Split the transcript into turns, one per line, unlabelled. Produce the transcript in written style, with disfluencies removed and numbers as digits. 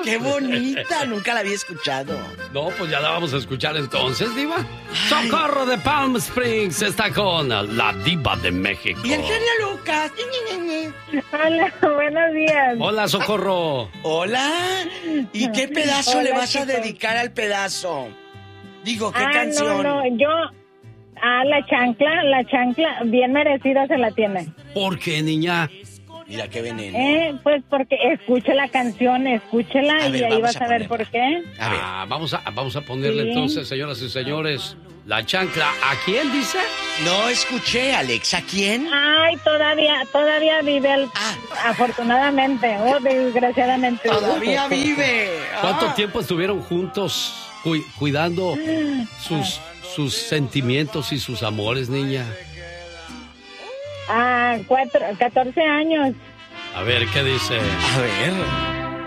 ¡Qué bonita! Nunca la había escuchado.
No, pues ya la vamos a escuchar entonces, diva. Socorro de Palm Springs está con la diva de México.
Y el genio Lucas.
Hola, buenos días.
Hola, Socorro.
Hola. ¿Y qué pedazo
Hola,
le vas a
chicos.
dedicar al pedazo? Digo, ¿qué canción?
No, yo... la chancla, bien merecida se la tiene.
¿Por qué, niña?
Mira qué veneno.
Pues porque escuche la canción, escúchela
A ver,
y ahí
vamos
vas
a
a ver
ponerla.
por qué.
A ver.
Vamos a ponerle
Sí.
entonces, señoras y señores, la chancla. ¿A quién dice?
No escuché, Alex. ¿A quién?
Ay, todavía vive afortunadamente, o desgraciadamente.
Todavía vive.
¿Cuánto tiempo estuvieron juntos cuidando sus sentimientos y sus amores, niña?
14 años.
A ver, ¿qué dice?
A ver.